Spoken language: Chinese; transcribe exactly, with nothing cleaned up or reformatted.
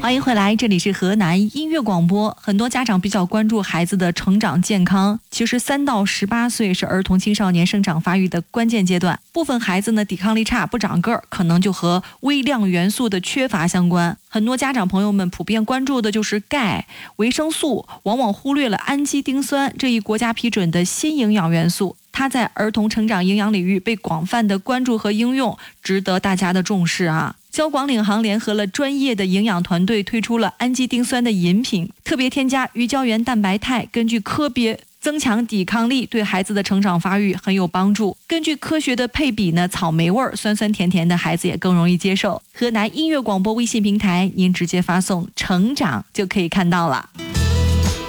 欢迎回来，这里是河南音乐广播。很多家长比较关注孩子的成长健康，其实三到十八岁是儿童青少年生长发育的关键阶段，部分孩子呢抵抗力差不长个儿，可能就和微量元素的缺乏相关。很多家长朋友们普遍关注的就是钙、维生素，往往忽略了氨基丁酸这一国家批准的新营养元素。它在儿童成长营养领域被广泛的关注和应用，值得大家的重视啊。交广领航联合了专业的营养团队，推出了氨基丁酸的饮品，特别添加鱼胶原蛋白肽，根据科别增强抵抗力，对孩子的成长发育很有帮助。根据科学的配比呢，草莓味儿酸酸甜甜的孩子也更容易接受。河南音乐广播微信平台，您直接发送成长就可以看到了。